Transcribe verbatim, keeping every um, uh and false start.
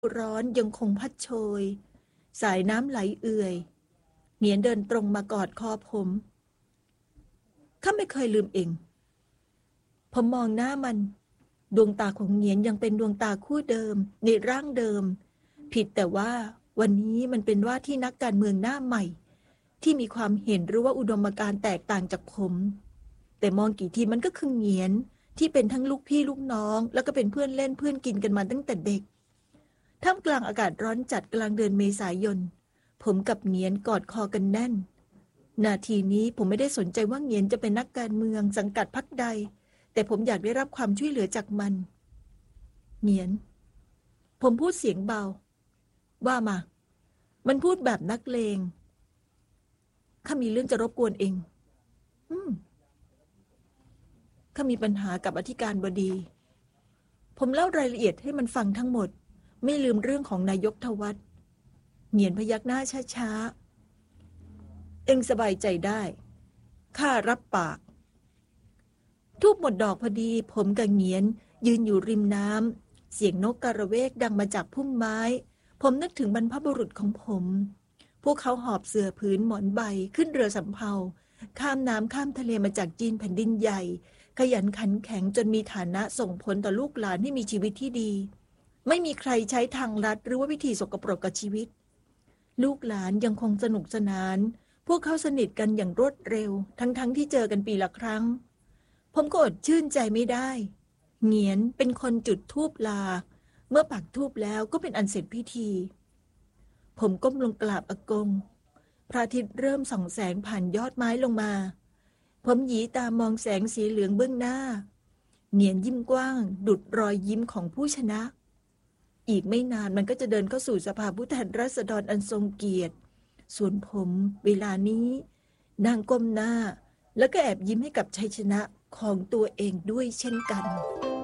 ร้อนยังคงพัดโชยสายน้ำไหลเอื่อยเหงียนเดินตรงมากอดคอผมข้าไม่เคยลืมเองผมมองหน้ามันดวงตาของเหงียนยังเป็นดวงตาคู่เดิมในร่างเดิมผิดแต่ว่าวันนี้มันเป็นว่าที่นักการเมืองหน้าใหม่ที่มีความเห็นหรือว่าอุดมการณ์แตกต่างจากผมแต่มองกี่ทีมันก็คือเหงียนที่เป็นทั้งลูกพี่ลูกน้องแล้วก็เป็นเพื่อนเล่นเพื่อนกินกันมาตั้งแต่เด็กท่ามกลางอากาศร้อนจัดกลางเดือนเมษายนผมกับเหงียนกอดคอกันแน่นนาทีนี้ผมไม่ได้สนใจว่าเหงียนจะเป็นนักการเมืองสังกัดพรรคใดแต่ผมอยากได้รับความช่วยเหลือจากมันเหงียนผมพูดเสียงเบาว่ามามันพูดแบบนักเลงข้ามีเรื่องจะรบกวนเองอืมข้ามีปัญหากับอธิการบดีผมเล่ารายละเอียดให้มันฟังทั้งหมดไม่ลืมเรื่องของนายกทวัฒน์เหงียนพยักหน้าช้าๆเอ็งสบายใจได้ข้ารับปากทูบหมดดอกพอดีผมกับเหงียนยืนอยู่ริมน้ำเสียงนกกระเวกดังมาจากพุ่มไม้ผมนึกถึงบรรพบุรุษของผมพวกเขาหอบเสื่อผืนหมอนใบขึ้นเรือสำเภาข้ามน้ำข้ามทะเลมาจากจีนแผ่นดินใหญ่ขยันขันแข็งจนมีฐานะส่งผลต่อลูกหลานให้มีชีวิตที่ดีไม่มีใครใช้ทางลัดหรือว่าวิธีสกปรกกับชีวิตลูกหลานยังคงสนุกสนานพวกเขาสนิทกันอย่างรวดเร็วทั้งๆ ท, ที่เจอกันปีละครั้งผมก็อดชื่นใจไม่ได้เหงียนเป็นคนจุดธูปลาเมื่อปักธูปแล้วก็เป็นอันเสร็จพิธีผมก้มลงกราบอากงพระอาทิตย์เริ่มส่องแสงผ่านยอดไม้ลงมาผมหยีตามองแสงสีเหลืองเบื้องหน้าเหงียนยิ้มกว้างดุจรอยยิ้มของผู้ชนะอีกไม่นานมันก็จะเดินเข้าสู่สภาผู้แทนราษฎรอันทรงเกียรติส่วนผมเวลานี้นั่งก้มหน้าแล้วก็แอบยิ้มให้กับชัยชนะของตัวเองด้วยเช่นกัน